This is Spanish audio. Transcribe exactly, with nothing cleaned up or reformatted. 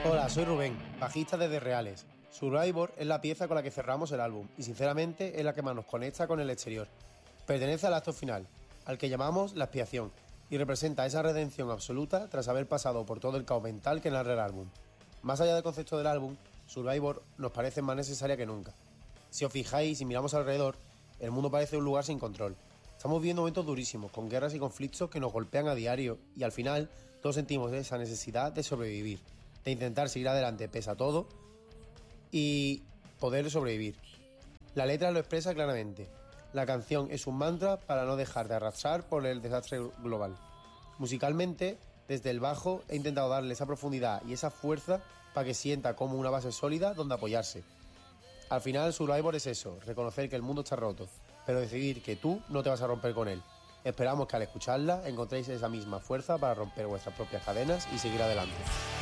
Hola, soy Rubén, bajista de The Reales. Survivor es la pieza con la que cerramos el álbum y sinceramente es la que más nos conecta con el exterior. Pertenece al acto final, al que llamamos la expiación, y representa esa redención absoluta tras haber pasado por todo el caos mental que narra el álbum. Más allá del concepto del álbum, Survivor nos parece más necesaria que nunca. Si os fijáis y miramos alrededor, el mundo parece un lugar sin control. Estamos viviendo momentos durísimos, con guerras y conflictos que nos golpean a diario y al final todos sentimos esa necesidad de sobrevivir, de intentar seguir adelante pese a todo y poder sobrevivir. La letra lo expresa claramente. La canción es un mantra para no dejar de arrastrar por el desastre global. Musicalmente, desde el bajo he intentado darle esa profundidad y esa fuerza para que sienta como una base sólida donde apoyarse. Al final Survivor es eso, reconocer que el mundo está roto, pero decidir que tú no te vas a romper con él. Esperamos que al escucharla encontréis esa misma fuerza para romper vuestras propias cadenas y seguir adelante.